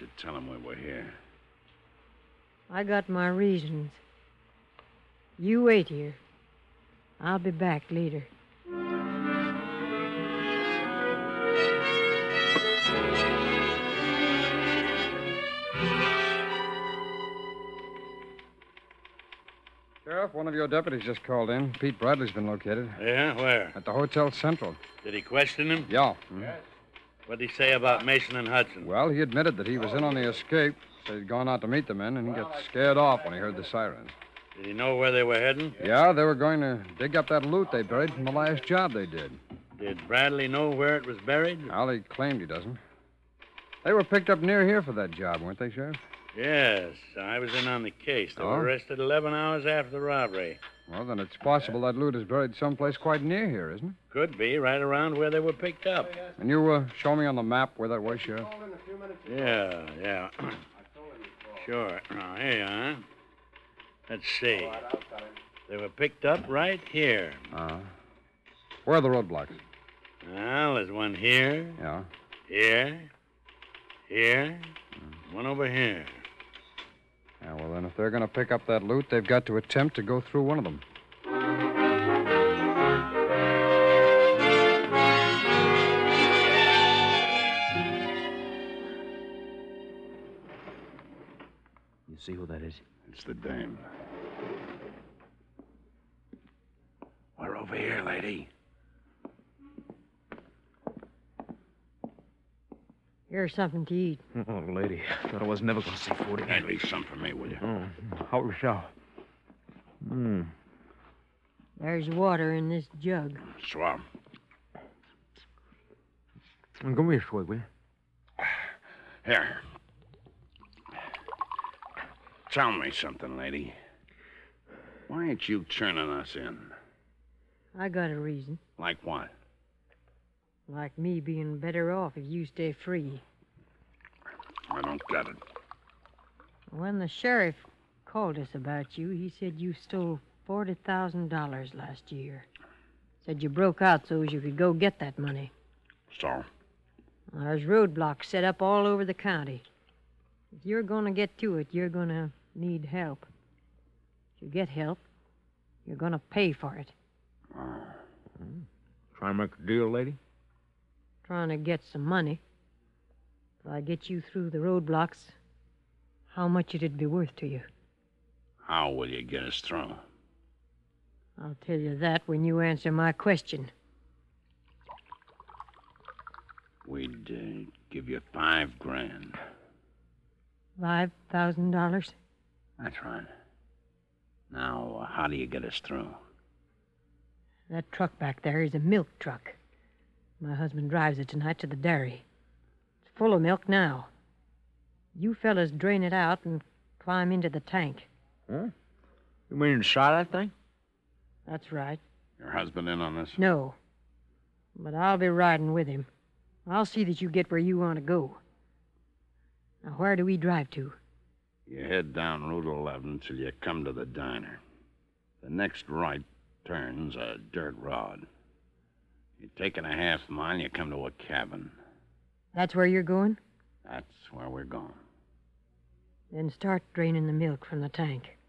you tell him we were here? I got my reasons. You wait here. I'll be back later. Sheriff, one of your deputies just called in. Pete Bradley's been located. Yeah? Where? At the Hotel Central. Did he question him? Yeah. Yes. What'd he say about Mason and Hudson? Well, he admitted that he was in on the escape. Said he'd gone out to meet the men, and he got scared off when he heard the sirens. Did he know where they were heading? Yeah, they were going to dig up that loot they buried from the last job they did. Did Bradley know where it was buried? Well, he claimed he doesn't. They were picked up near here for that job, weren't they, Sheriff? Yes, I was in on the case. They Oh? were arrested 11 hours after the robbery. Well, then it's possible that loot is buried someplace quite near here, isn't it? Could be, right around where they were picked up. And you show me on the map where that was, Sheriff? Yeah. Sure. Now, here you are. Let's see. They were picked up right here. Where are the roadblocks? Well, there's one here, Yeah. here, one over here. Yeah, well, then if they're going to pick up that loot, they've got to attempt to go through one of them. You see who that is? It's the dame. We're over here, lady. Here's something to eat. Oh, lady. I thought I was never going to see 40. Hey, leave some for me, will you? Oh, how shall? There's water in this jug. Swab. Give me a swig, will you? Here. Tell me something, lady. Why ain't you turning us in? I got a reason. Like what? Like me being better off if you stay free. I don't get it. When the sheriff called us about you, he said you stole $40,000 last year. Said you broke out so as you could go get that money. So? There's roadblocks set up all over the county. If you're going to get to it, you're going to need help. If you get help, you're going to pay for it. Trying to make a deal, lady? Trying to get some money. If I get you through the roadblocks, how much it'd be worth to you? How will you get us through? I'll tell you that when you answer my question. We'd give you $5,000. $5,000? That's right. Now, how do you get us through? That truck back there is a milk truck. My husband drives it tonight to the dairy. It's full of milk now. You fellas drain it out and climb into the tank. Huh? You mean inside that thing? That's right. Your husband in on this? No. But I'll be riding with him. I'll see that you get where you want to go. Now, where do we drive to? You head down Route 11 till you come to the diner. The next right turn's a dirt road. You take it a half mile, you come to a cabin. That's where you're going? That's where we're going. Then start draining the milk from the tank.